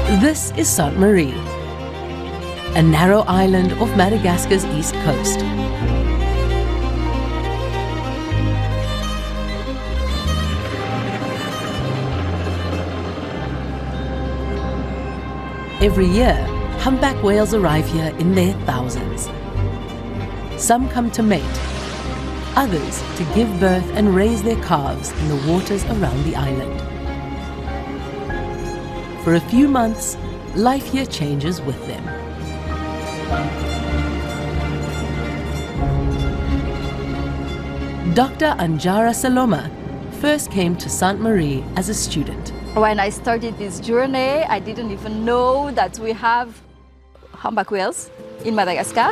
This is Sainte Marie, a narrow island off Madagascar's east coast. Every year, humpback whales arrive here in their thousands. Some come to mate, others to give birth and raise their calves in the waters around the island. For a few months, life here changes with them. Dr. Anjara Saloma first came to Sainte Marie as a student. When I started this journey, I didn't even know that we have humpback whales in Madagascar.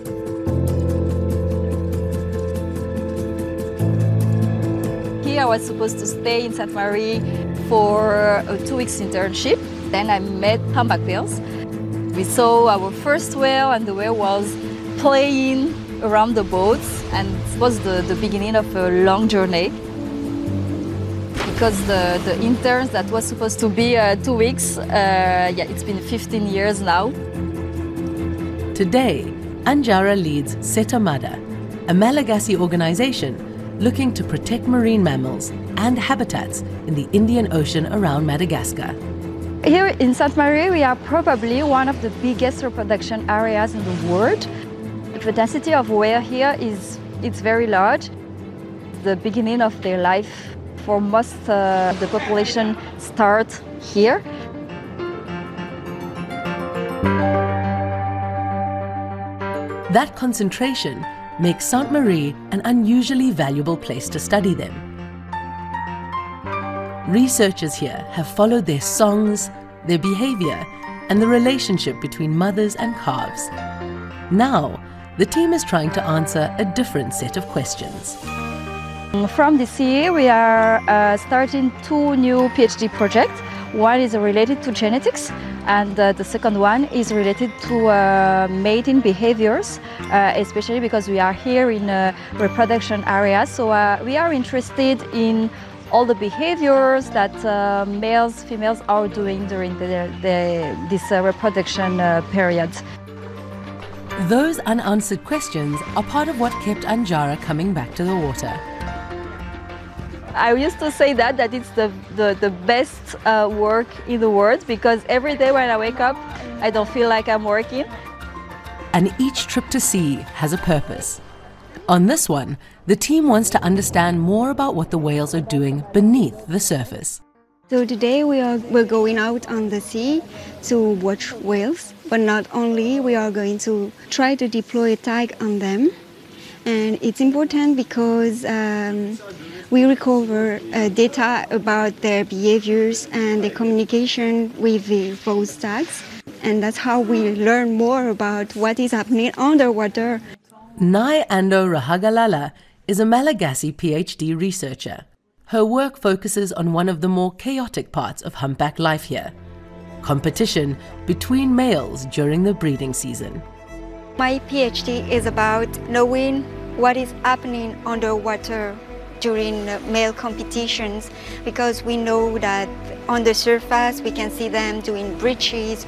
Here I was supposed to stay in Sainte Marie for a 2 weeks internship. Then I met humpback whales. We saw our first whale, and the whale was playing around the boats, and it was the beginning of a long journey. Because the interns that was supposed to be 2 weeks, it's been 15 years now. Today, Anjara leads Setamada, a Malagasy organization looking to protect marine mammals and habitats in the Indian Ocean around Madagascar. Here in Sainte Marie, we are probably one of the biggest reproduction areas in the world. The density of whale here it's very large. The beginning of their life for most of the population start here. That concentration makes Sainte Marie an unusually valuable place to study them. Researchers here have followed their songs, their behavior, and the relationship between mothers and calves. Now, the team is trying to answer a different set of questions. From this year, we are starting 2 new PhD projects. One is related to genetics, and the second one is related to mating behaviors, especially because we are here in a reproduction area. So we are interested in all the behaviors that males, females are doing during this reproduction period. Those unanswered questions are part of what kept Anjara coming back to the water. I used to say that it's the best work in the world, because every day when I wake up, I don't feel like I'm working. And each trip to sea has a purpose. On this one, the team wants to understand more about what the whales are doing beneath the surface. So today we're going out on the sea to watch whales, but not only, we are going to try to deploy a tag on them. And it's important because we recover data about their behaviors and their communication with those tags. And that's how we learn more about what is happening underwater. Nai Ando Rahagalala is a Malagasy PhD researcher. Her work focuses on one of the more chaotic parts of humpback life here: competition between males during the breeding season. My PhD is about knowing what is happening underwater during male competitions, because we know that on the surface we can see them doing breaches,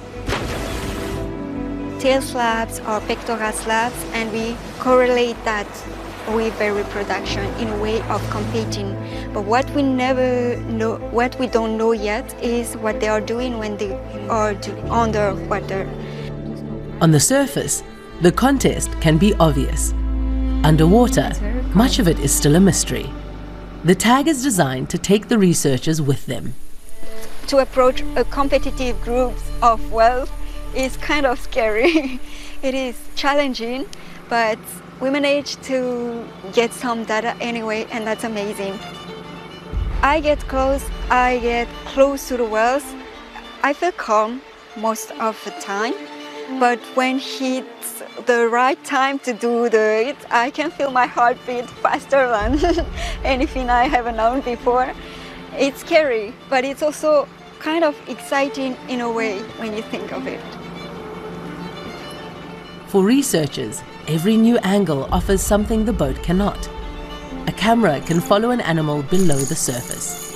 tail slaps or pectoral slaps, and we correlate that with their reproduction in a way of competing. But what we never know, what we don't know yet, is what they are doing when they are underwater. On the surface, the contest can be obvious. Underwater, much of it is still a mystery. The tag is designed to take the researchers with them. To approach a competitive group of whales is kind of scary. It is challenging, but we managed to get some data anyway, and that's amazing. I get close to the whales. I feel calm most of the time, but when it's the right time to do it, I can feel my heartbeat faster than anything I have known before. It's scary, but it's also kind of exciting in a way when you think of it. For researchers, every new angle offers something the boat cannot. A camera can follow an animal below the surface.